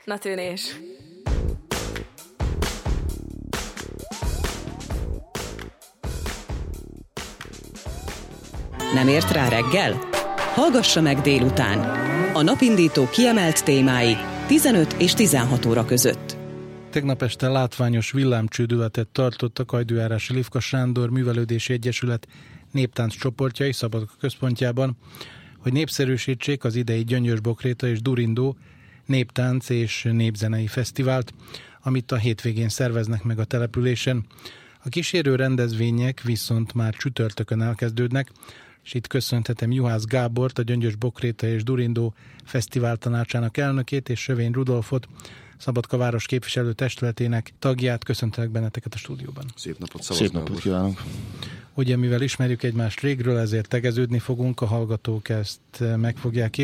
Na tűnés. Nem ért rá reggel? Hallgassa meg délután. A napindító kiemelt témái 15 és 16 óra között. Tegnap este látványos villámcsődületet tartott a Kajdújárási Lifka Sándor Művelődési Egyesület néptánc csoportjai Szabadka központjában, hogy népszerűsítsék az idei Gyöngyös-Bokréta és Durindó néptánc és népzenei fesztivált, amit a hétvégén szerveznek meg a településen. A kísérő rendezvények viszont már csütörtökön elkezdődnek, és itt köszönhetem Juhász Gábort, a Gyöngyös-Bokréta és Durindó Fesztivál tanácsának elnökét, és Sövény Rudolfot, Szabadka város képviselő testületének tagját. Köszöntelek benneteket a stúdióban. Szép napot, Szép napot kívánok! Ugye, mivel ismerjük egymást régről, ezért tegeződni fogunk, a hallgatók ezt meg fogják